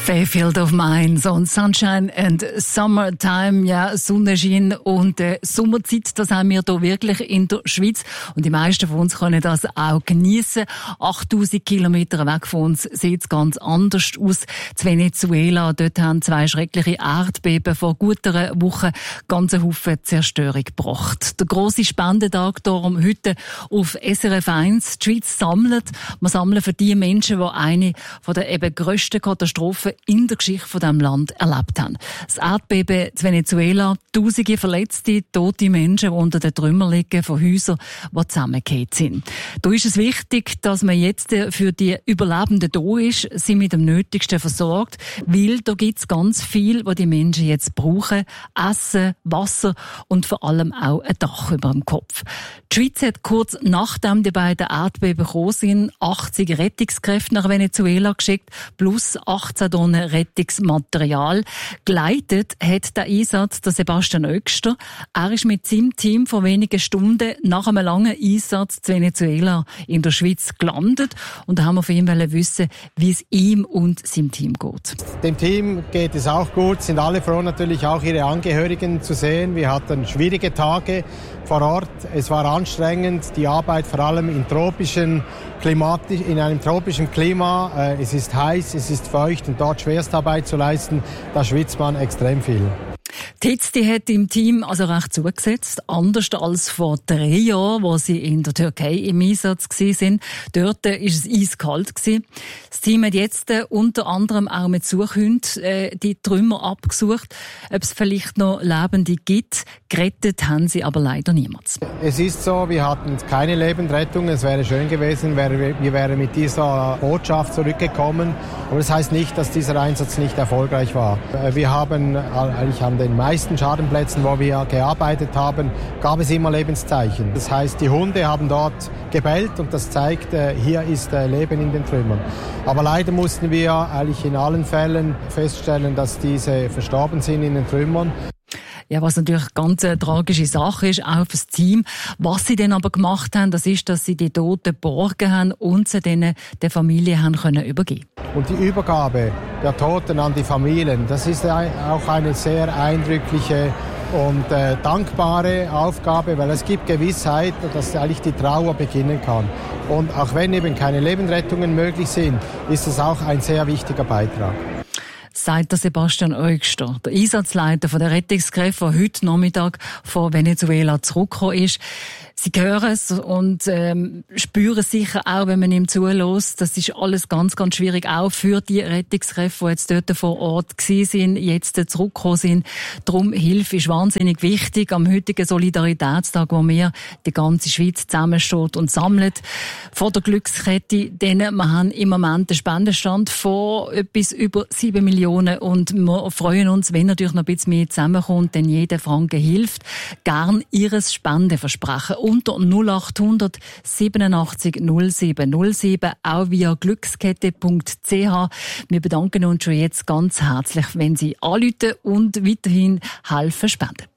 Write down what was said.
Fairfield of Mine, so ein Sunshine and Summertime, ja, Sonnenschein und Sommerzeit, das haben wir hier wirklich in der Schweiz und die meisten von uns können das auch geniessen. 8000 Kilometer weg von uns sieht es ganz anders aus. In Venezuela, dort haben 2 schreckliche Erdbeben vor gut einer Woche ganze Haufen Zerstörung gebracht. Der grosse Spendentag darum heute auf SRF 1. Die Schweiz sammelt. Wir sammeln für die Menschen, die eine von der eben grössten Katastrophen in der Geschichte von diesem Land erlebt haben. Das Erdbeben in Venezuela, tausende Verletzte, tote Menschen, die unter den Trümmern liegen von Häusern, die zusammengefallen sind. Da ist es wichtig, dass man jetzt für die Überlebenden da ist, sie mit dem Nötigsten versorgt, weil da gibt es ganz viel, was die Menschen jetzt brauchen. Essen, Wasser und vor allem auch ein Dach über dem Kopf. Die Schweiz hat kurz nachdem die beiden Erdbeben gekommen sind, 80 Rettungskräfte nach Venezuela geschickt, plus 18 Tonnen Rettungsmaterial. Geleitet hat der Einsatz der Sebastian Oegster. Er ist mit seinem Team vor wenigen Stunden nach einem langen Einsatz in Venezuela in der Schweiz gelandet. Und da haben wir von ihm wissen, wie es ihm und seinem Team geht. Dem Team geht es auch gut, sind alle froh, natürlich auch ihre Angehörigen zu sehen. Wir hatten schwierige Tage vor Ort. Es war anstrengend, die Arbeit vor allem in einem tropischen Klima. Es ist heiß, es ist feucht und dort Schwerstarbeit zu leisten, da schwitzt man extrem viel. Die Hitze hat im Team also recht zugesetzt, anders als vor 3 Jahren, wo sie in der Türkei im Einsatz waren. Dort war es eiskalt. Das Team hat jetzt unter anderem auch mit Suchhunden die Trümmer abgesucht, ob es vielleicht noch Lebende gibt. Gerettet haben sie aber leider niemand. Es ist so, wir hatten keine Lebendrettung. Es wäre schön gewesen, wir wären mit dieser Botschaft zurückgekommen. Aber das heißt nicht, dass dieser Einsatz nicht erfolgreich war. Wir haben eigentlich an den meisten Schadenplätzen, wo wir gearbeitet haben, gab es immer Lebenszeichen. Das heißt, die Hunde haben dort gebellt und das zeigt, hier ist Leben in den Trümmern. Aber leider mussten wir eigentlich in allen Fällen feststellen, dass diese verstorben sind in den Trümmern. Ja, was natürlich eine ganz tragische Sache ist, auch für das Team. Was sie dann aber gemacht haben, das ist, dass sie die Toten geborgen haben und sie denen der Familie haben können übergeben. Und die Übergabe der Toten an die Familien, das ist auch eine sehr eindrückliche und dankbare Aufgabe, weil es gibt Gewissheit, dass eigentlich die Trauer beginnen kann. Und auch wenn eben keine Lebendrettungen möglich sind, ist es auch ein sehr wichtiger Beitrag. Sagt der Sebastian Oegster, der Einsatzleiter der Rettungskräfte, der heute Nachmittag von Venezuela zurückgekommen ist. Sie hören es und spüren sicher auch, wenn man ihm zuhört. Das ist alles ganz, ganz schwierig, auch für die Rettungskräfte, die jetzt dort vor Ort gewesen sind, jetzt zurückgekommen sind. Darum, Hilfe ist wahnsinnig wichtig am heutigen Solidaritätstag, wo wir die ganze Schweiz zusammensteht und sammelt. Vor der Glückskette, denn wir haben im Moment einen Spendenstand von etwas über 7 Millionen und wir freuen uns, wenn natürlich noch ein bisschen mehr zusammenkommt, denn jeder Franken hilft. Gern Ihres Spendenversprechen unter 0800 87 07 07, auch via glückskette.ch. Wir bedanken uns schon jetzt ganz herzlich, wenn Sie anrufen und weiterhin helfen spenden.